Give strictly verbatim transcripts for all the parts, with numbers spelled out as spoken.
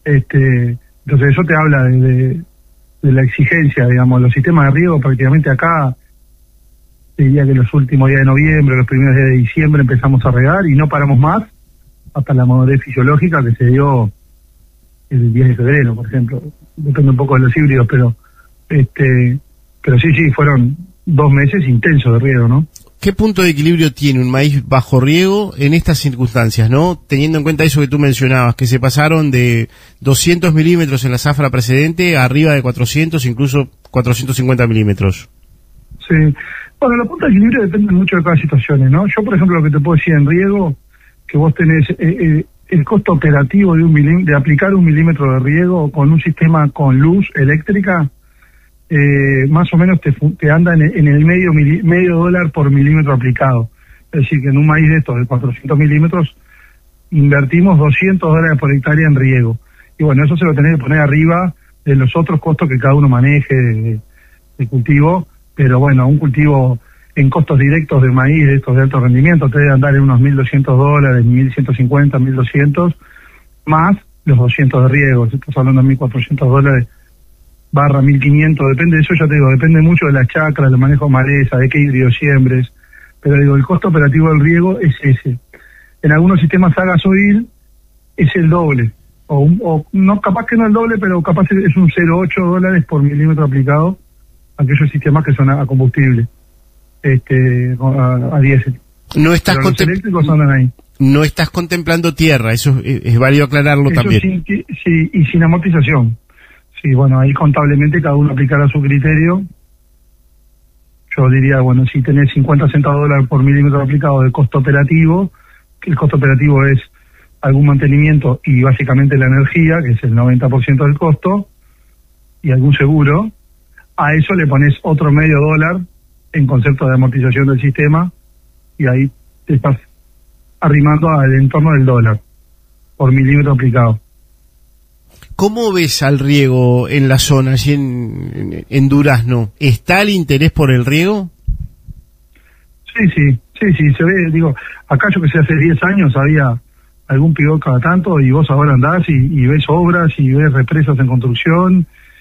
Este, entonces eso te habla de, de, de la exigencia, digamos. Los sistemas de riego prácticamente acá, diría que los últimos días de noviembre, los primeros días de diciembre empezamos a regar y no paramos más hasta la madurez fisiológica que se dio el diez de febrero, por ejemplo. Depende un poco de los híbridos, pero este pero sí, sí, fueron dos meses intensos de riego, ¿no? ¿Qué punto de equilibrio tiene un maíz bajo riego en estas circunstancias, no? Teniendo en cuenta eso que tú mencionabas, que se pasaron de doscientos milímetros en la zafra precedente a arriba de cuatrocientos, incluso cuatrocientos cincuenta milímetros. Sí. Bueno, los puntos de equilibrio dependen mucho de cada situación, ¿no? Yo, por ejemplo, lo que te puedo decir en riego, que vos tenés eh, eh, el costo operativo de un milí- de aplicar un milímetro de riego con un sistema con luz eléctrica, eh, más o menos te, te anda en, en el medio mili- medio dólar por milímetro aplicado. Es decir, que en un maíz de estos de cuatrocientos milímetros invertimos doscientos dólares por hectárea en riego. Y bueno, eso se lo tenés que poner arriba de los otros costos que cada uno maneje de, de cultivo, pero bueno, un cultivo en costos directos de maíz de estos de alto rendimiento te debe andar en unos mil doscientos dólares, mil ciento cincuenta, mil doscientos, más los doscientos de riego. Si estás hablando de mil cuatrocientos dólares barra mil quinientos, depende de eso, ya te digo, depende mucho de la chacra, del manejo de maleza, de qué híbrido siembres, pero digo, el costo operativo del riego es ese. En algunos sistemas a gasoil es el doble, o, un, o no, capaz que no el doble, pero capaz es un cero coma ocho dólares por milímetro aplicado, aquellos sistemas que son a, a combustible, este, a, a diésel. No estás, los eléctricos andan ahí. No estás contemplando tierra, eso es, es válido aclararlo eso también. Sí, sí, y sin amortización. Sí, bueno, ahí contablemente cada uno aplicará su criterio. Yo diría, bueno, si tenés cincuenta centavos de dólar por milímetro aplicado de costo operativo, que el costo operativo es algún mantenimiento y básicamente la energía, que es el noventa por ciento del costo, y algún seguro, a eso le pones otro medio dólar en concepto de amortización del sistema, y ahí te estás arrimando al entorno del dólar por milímetro aplicado. ¿Cómo ves al riego en la zona, allí en, en, en Durazno? ¿Está el interés por el riego? Sí, sí, sí, sí, se ve, digo, acá yo que sé, hace diez años había algún pivot cada tanto, y vos ahora andás y, y ves obras y ves represas en construcción,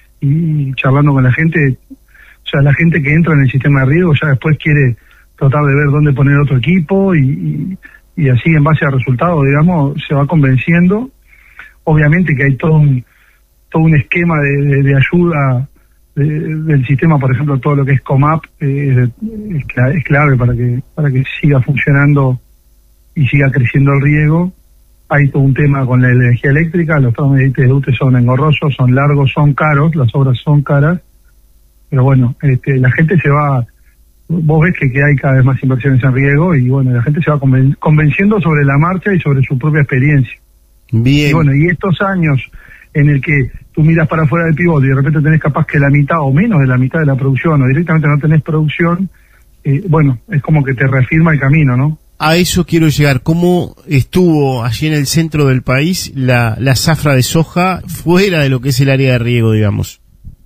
y charlando con la gente, o sea, la gente que entra en el sistema de riego ya después quiere tratar de ver dónde poner otro equipo, y, y, y así en base a resultados, digamos, se va convenciendo. Obviamente que hay todo un todo un esquema de, de, de ayuda de, del sistema, por ejemplo, todo lo que es COMAP eh, es, es clave para que para que siga funcionando y siga creciendo el riego. Hay todo un tema con la energía eléctrica, los trámites de U T E son engorrosos, son largos, son caros, las obras son caras, pero bueno, este, la gente se va, vos ves que, que hay cada vez más inversiones en riego, y bueno, la gente se va conven, convenciendo sobre la marcha y sobre su propia experiencia. Bien. Y bueno, y estos años en el que tú miras para afuera del pivote y de repente tenés capaz que la mitad o menos de la mitad de la producción, o directamente no tenés producción, eh, bueno, es como que te reafirma el camino, ¿no? A eso quiero llegar. ¿Cómo estuvo allí en el centro del país la, la zafra de soja fuera de lo que es el área de riego, digamos?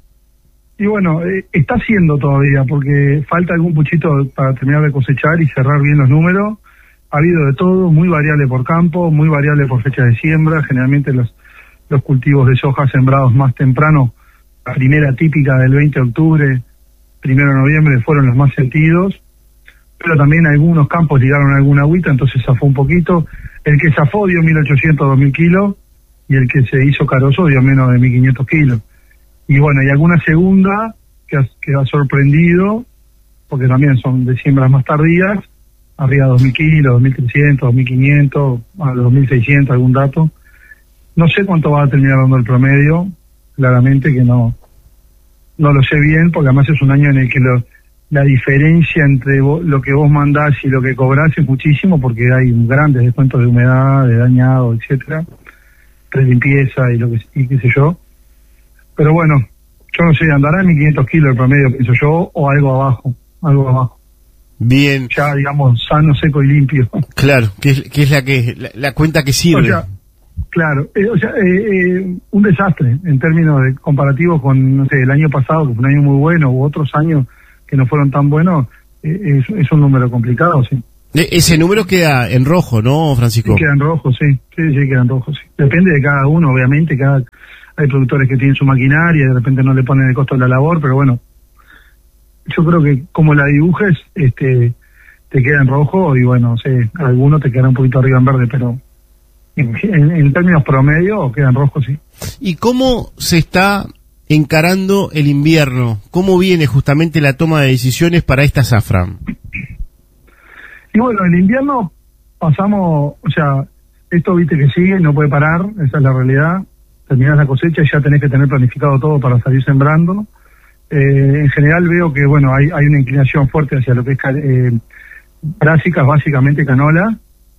Y bueno, eh, está haciendo todavía, porque falta algún puchito para terminar de cosechar y cerrar bien los números. Ha habido de todo, muy variable por campo, muy variable por fecha de siembra. Generalmente los los cultivos de soja sembrados más temprano, la primera típica del veinte de octubre, primero de noviembre, fueron los más sentidos, pero también algunos campos llegaron a alguna agüita, entonces zafó un poquito. El que zafó dio mil ochocientos, dos mil kilos, y el que se hizo carozo dio menos de mil quinientos kilos. Y bueno, y alguna segunda que ha, que ha sorprendido, porque también son de siembras más tardías, arriba de dos mil kilos, dos mil trescientos, dos mil quinientos, a los dos mil seiscientos, algún dato. No sé cuánto va a terminar dando el promedio, claramente que no no lo sé bien, porque además es un año en el que lo, la diferencia entre vos, lo que vos mandás y lo que cobrás es muchísimo, porque hay grandes descuentos de humedad, de dañado, etcétera, de limpieza y lo que y qué sé yo. Pero bueno, yo no sé, andará en mil quinientos kilos el promedio, pienso yo, o algo abajo, algo abajo. Bien. Ya, digamos, sano, seco y limpio. Claro, que es, que es la que la, la cuenta que sirve. O sea, claro, eh, o sea, eh, eh, un desastre en términos de comparativos con, no sé, el año pasado, que fue un año muy bueno, u otros años que no fueron tan buenos, eh, es, es un número complicado, sí. Ese número queda en rojo, ¿no, Francisco? Sí, queda en rojo, sí. Sí, sí, queda en rojo, sí. Depende de cada uno, obviamente. Cada Hay productores que tienen su maquinaria y de repente no le ponen el costo de la labor, pero bueno, yo creo que como la dibujes, este, te queda en rojo y bueno, sí, alguno te quedará un poquito arriba en verde, pero en, en, en términos promedio queda en rojo, sí. ¿Y cómo se está encarando el invierno? ¿Cómo viene justamente la toma de decisiones para esta zafra? Y bueno, el invierno pasamos, o sea, esto viste que sigue, no puede parar, esa es la realidad. Terminás la cosecha y ya tenés que tener planificado todo para salir sembrando. Eh, en general veo que, bueno, hay, hay una inclinación fuerte hacia lo que es eh, brásicas, básicamente canola.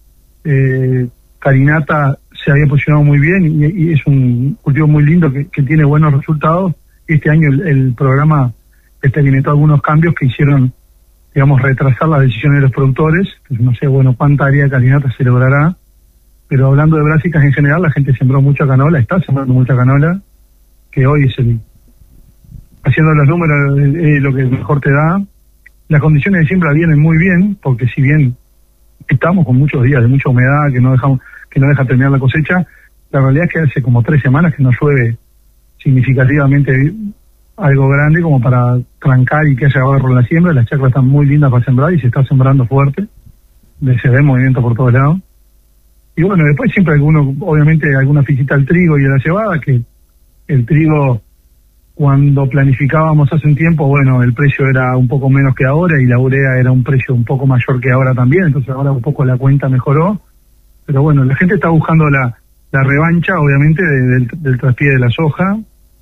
Eh, carinata se había posicionado muy bien y, y es un cultivo muy lindo que, que tiene buenos resultados. Este año el, el programa experimentó algunos cambios que hicieron, digamos, retrasar las decisiones de los productores. Entonces, no sé, bueno, cuánta área de carinata se logrará. Pero hablando de brásicas en general, la gente sembró mucha canola, está sembrando mucha canola, que hoy es el, haciendo los números, es, es lo que mejor te da. Las condiciones de siembra vienen muy bien, porque si bien estamos con muchos días de mucha humedad que no dejamos, que no deja terminar la cosecha, la realidad es que hace como tres semanas que no llueve significativamente algo grande como para trancar y que haya ahorro en la siembra. Las chacras están muy lindas para sembrar y se está sembrando fuerte, se ve movimiento por todos lados. Y bueno, después siempre alguno, obviamente alguna visita al trigo y a la cebada, que el trigo, cuando planificábamos hace un tiempo, bueno, el precio era un poco menos que ahora y la urea era un precio un poco mayor que ahora también, entonces ahora un poco la cuenta mejoró. Pero bueno, la gente está buscando la, la revancha, obviamente, de, del, del traspié de la soja.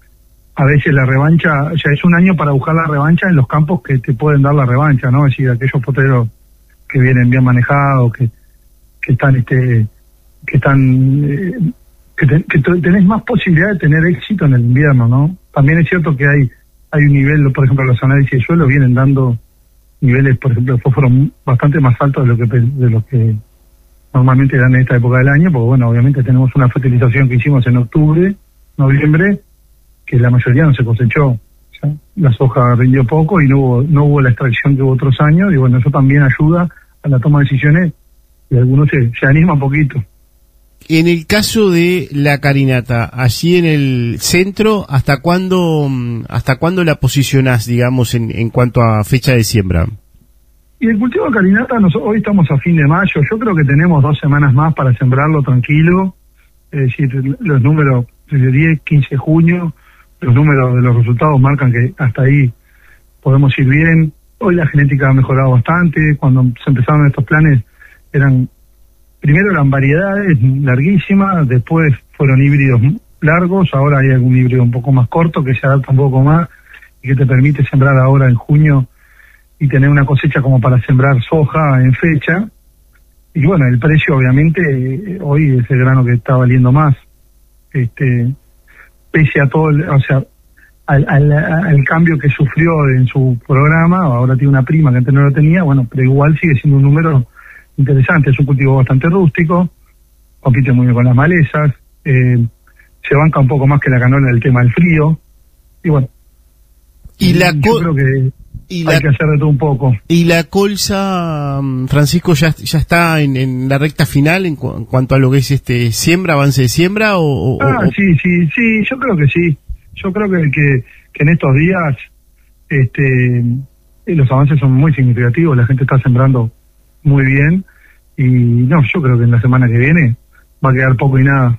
A veces la revancha, o sea, es un año para buscar la revancha en los campos que te pueden dar la revancha, ¿no? Es decir, aquellos potreros que vienen bien manejados, que, que están, este... que están eh, que, te, que tenés más posibilidad de tener éxito en el invierno, ¿no? También es cierto que hay hay un nivel, por ejemplo, los análisis de suelo vienen dando niveles, por ejemplo, de fósforo bastante más altos de lo que de lo que normalmente dan en esta época del año, porque bueno, obviamente tenemos una fertilización que hicimos en octubre, noviembre, que la mayoría no se cosechó, ¿sí? La soja rindió poco y no hubo no hubo la extracción que hubo otros años, y bueno, eso también ayuda a la toma de decisiones y algunos se, se anima un poquito. En el caso de la carinata, allí en el centro, ¿hasta cuándo hasta cuándo la posicionás, digamos, en, en cuanto a fecha de siembra? Y el cultivo de carinata, nos, hoy estamos a fin de mayo, yo creo que tenemos dos semanas más para sembrarlo tranquilo, es decir, los números desde diez, quince de junio, los números de los resultados marcan que hasta ahí podemos ir bien. Hoy la genética ha mejorado bastante, cuando se empezaron estos planes eran... Primero eran variedades larguísimas, después fueron híbridos largos, ahora hay algún híbrido un poco más corto que se adapta un poco más y que te permite sembrar ahora en junio y tener una cosecha como para sembrar soja en fecha. Y bueno, el precio obviamente hoy es el grano que está valiendo más. Este, pese a todo, el, o sea, al, al, al cambio que sufrió en su programa, ahora tiene una prima que antes no lo tenía, bueno, pero igual sigue siendo un número interesante. Es un cultivo bastante rústico, compite muy bien con las malezas, eh, se banca un poco más que la canola del tema del frío, y bueno, y la yo creo que y hay la, que hacer de todo un poco. ¿Y la colza, Francisco, ya ya está en, en la recta final en, cu en cuanto a lo que es este siembra, avance de siembra? o, o Ah, o... sí, sí, sí, yo creo que sí. Yo creo que, que, que en estos días este los avances son muy significativos, la gente está sembrando muy bien, y no, yo creo que en la semana que viene va a quedar poco y nada.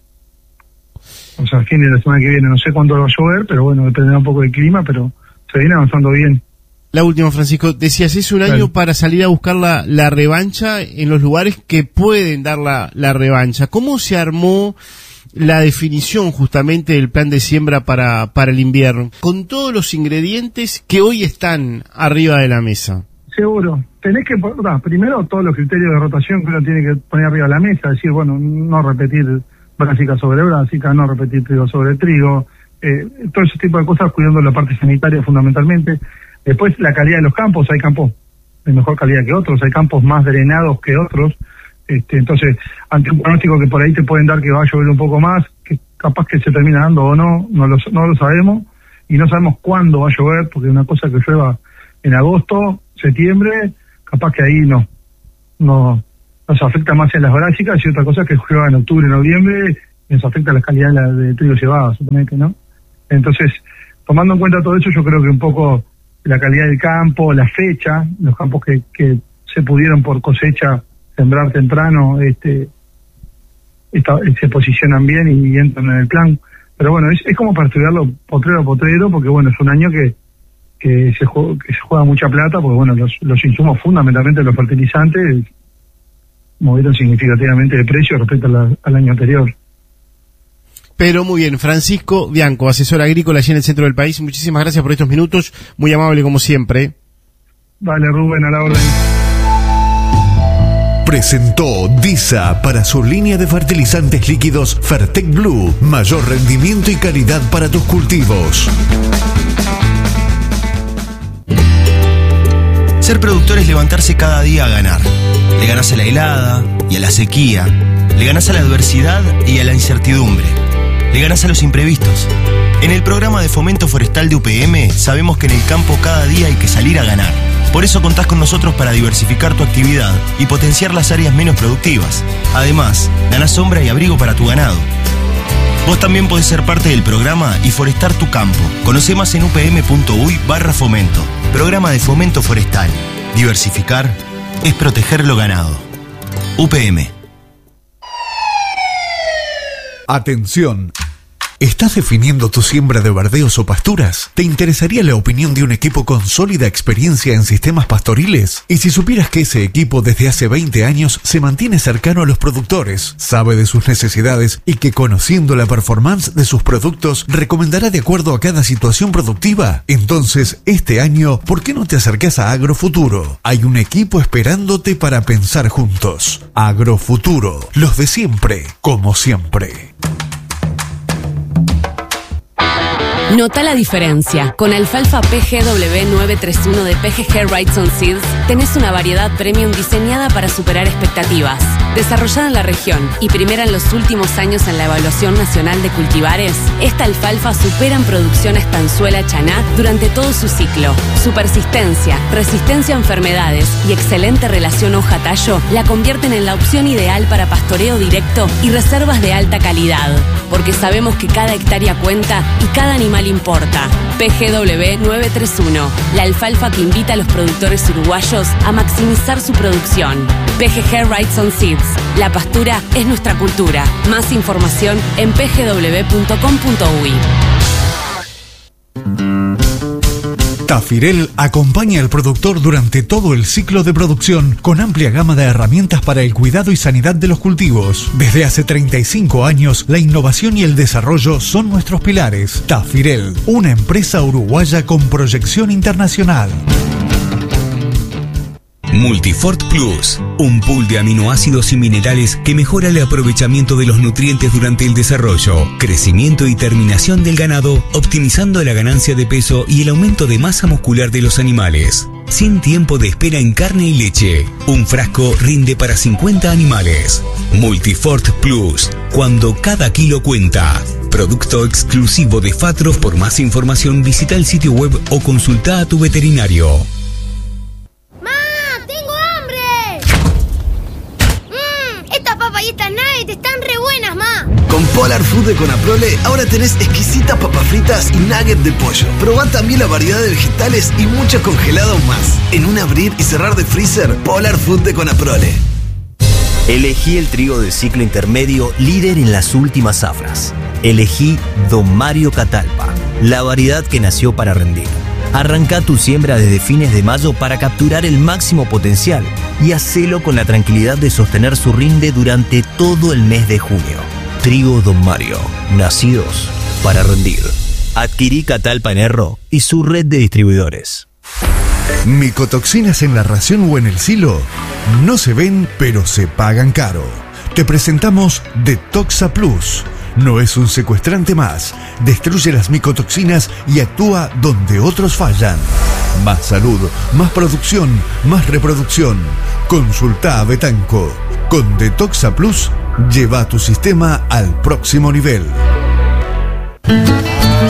O sea, a fin de la semana que viene, no sé cuándo va a llover, pero bueno, dependerá un poco del clima, pero se viene avanzando bien. La última, Francisco, decías, es un año Claro. para salir a buscar la, la revancha en los lugares que pueden dar la, la revancha. ¿Cómo se armó la definición justamente del plan de siembra para, para el invierno? Con todos los ingredientes que hoy están arriba de la mesa. Seguro. Tenés que, no, primero todos los criterios de rotación que uno tiene que poner arriba de la mesa, decir, bueno, no repetir brásica sobre brásica, no repetir trigo sobre trigo, eh, todo ese tipo de cosas, cuidando la parte sanitaria fundamentalmente. Después la calidad de los campos, hay campos de mejor calidad que otros, hay campos más drenados que otros, este, entonces, ante un pronóstico que por ahí te pueden dar que va a llover un poco más, que capaz que se termina dando o no, no lo, no lo sabemos, y no sabemos cuándo va a llover, porque una cosa que llueva en agosto, septiembre, capaz que ahí no. no nos afecta más en las brásicas, y otra cosa es que juega en octubre, noviembre, y nos afecta la calidad de, la, de trigo cebado, suponete, ¿no? Entonces, tomando en cuenta todo eso, yo creo que un poco la calidad del campo, la fecha, los campos que, que se pudieron por cosecha sembrar temprano, este, esta, se posicionan bien y entran en el plan. Pero bueno, es, es como para estudiarlo potrero a potrero, porque bueno, es un año que que se juega, que se juega mucha plata, porque bueno, los, los insumos, fundamentalmente los fertilizantes, movieron significativamente de precio respecto a la, al año anterior. Pero muy bien, Francisco Bianco, asesor agrícola allí en el centro del país, muchísimas gracias por estos minutos, muy amable como siempre. Vale, Rubén, a la orden. Presentó DISA para su línea de fertilizantes líquidos Fertec Blue. Mayor rendimiento y calidad para tus cultivos. Ser productor es levantarse cada día a ganar. Le ganás a la helada y a la sequía. Le ganás a la adversidad y a la incertidumbre. Le ganás a los imprevistos. En el programa de fomento forestal de U P M sabemos que en el campo cada día hay que salir a ganar. Por eso contás con nosotros para diversificar tu actividad y potenciar las áreas menos productivas. Además, ganás sombra y abrigo para tu ganado. Vos también podés ser parte del programa y forestar tu campo. Conoce más en upm.uy barra fomento. Programa de fomento forestal. Diversificar es proteger lo ganado. U P M. Atención. ¿Estás definiendo tu siembra de verdeos o pasturas? ¿Te interesaría la opinión de un equipo con sólida experiencia en sistemas pastoriles? Y si supieras que ese equipo desde hace veinte años se mantiene cercano a los productores, sabe de sus necesidades y que conociendo la performance de sus productos recomendará de acuerdo a cada situación productiva, entonces este año, ¿por qué no te acercás a Agrofuturo? Hay un equipo esperándote para pensar juntos. Agrofuturo, los de siempre, como siempre. Nota la diferencia. Con alfalfa P G W novecientos treinta y uno de P G G Wrightson Seeds tenés una variedad premium diseñada para superar expectativas. Desarrollada en la región y primera en los últimos años en la evaluación nacional de cultivares, esta alfalfa supera en producción a estanzuela chaná durante todo su ciclo. Su persistencia, resistencia a enfermedades y excelente relación hoja-tallo la convierten en la opción ideal para pastoreo directo y reservas de alta calidad. Porque sabemos que cada hectárea cuenta y cada animal importa. P G W novecientos treinta y uno, la alfalfa que invita a los productores uruguayos a maximizar su producción. P G G Wrightson Seeds, la pastura es nuestra cultura. Más información en p g w punto com punto u y. Tafirel acompaña al productor durante todo el ciclo de producción con amplia gama de herramientas para el cuidado y sanidad de los cultivos. Desde hace treinta y cinco años, la innovación y el desarrollo son nuestros pilares. Tafirel, una empresa uruguaya con proyección internacional. Multifort Plus, un pool de aminoácidos y minerales que mejora el aprovechamiento de los nutrientes durante el desarrollo, crecimiento y terminación del ganado, optimizando la ganancia de peso y el aumento de masa muscular de los animales. Sin tiempo de espera en carne y leche. Un frasco rinde para cincuenta animales. Multifort Plus, cuando cada kilo cuenta. Producto exclusivo de Fatros. Por más información visita el sitio web o consulta a tu veterinario. Con Polar Food de Conaprole ahora tenés exquisitas papas fritas y nuggets de pollo. Probá también la variedad de vegetales y mucho congelado más. En un abrir y cerrar de freezer, Polar Food de Conaprole. Elegí el trigo de ciclo intermedio líder en las últimas zafras. Elegí Don Mario Catalpa, la variedad que nació para rendir. Arranca tu siembra desde fines de mayo para capturar el máximo potencial y hacelo con la tranquilidad de sostener su rinde durante todo el mes de junio. Trigo Don Mario, nacidos para rendir. Adquirí Catalpa en Erro y su red de distribuidores. Micotoxinas en la ración o en el silo no se ven, pero se pagan caro. Te presentamos Detoxa Plus. No es un secuestrante más. Destruye las micotoxinas y actúa donde otros fallan. Más salud, más producción, más reproducción. Consulta a Betanco. Con Detoxa Plus, lleva tu sistema al próximo nivel.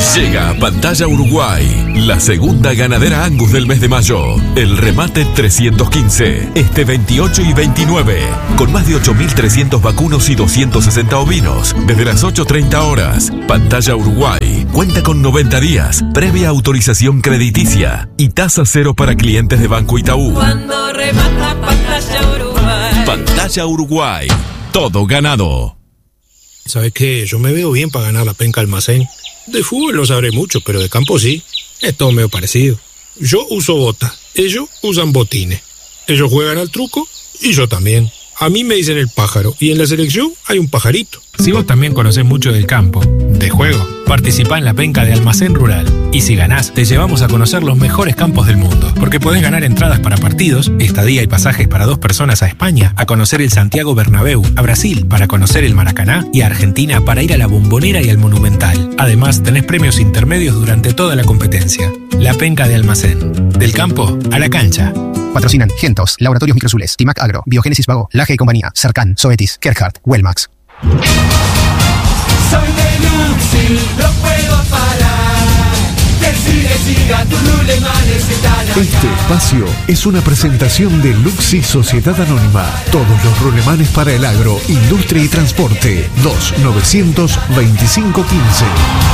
Llega a Pantalla Uruguay, la segunda ganadera Angus del mes de mayo. El remate trescientos quince, este veintiocho y veintinueve, con más de ocho mil trescientos vacunos y doscientos sesenta ovinos, desde las ocho treinta horas. Pantalla Uruguay cuenta con noventa días, previa autorización crediticia y tasa cero para clientes de Banco Itaú. Cuando remata Pantalla Uruguay. Pantalla Uruguay, todo ganado. ¿Sabes qué? Yo me veo bien para ganar la penca almacén. De fútbol no sabré mucho, pero de campo sí. Es todo medio parecido. Yo uso bota, ellos usan botines. Ellos juegan al truco y yo también. A mí me dicen el pájaro y en la selección hay un pajarito. Si vos también conocés mucho del campo, de juego, participá en la penca de Almacén Rural. Y si ganás, te llevamos a conocer los mejores campos del mundo. Porque podés ganar entradas para partidos, estadía y pasajes para dos personas a España, a conocer el Santiago Bernabéu, a Brasil para conocer el Maracaná y a Argentina para ir a la Bombonera y al Monumental. Además, tenés premios intermedios durante toda la competencia. La penca de Almacén. Del campo a la cancha. Patrocinan Gentos, Laboratorios Microsules, Timac Agro, Biogénesis Vago, Laje y Compañía, Cercan, Zoetis, Kerhard, Wellmax. Soy de Luxi, no puedo parar. Que sigue, siga, tu Lulemanes estará. Este espacio es una presentación de Luxi Sociedad Anónima. Todos los rulemanes para el agro, industria y transporte. dos nueve dos cinco uno cinco.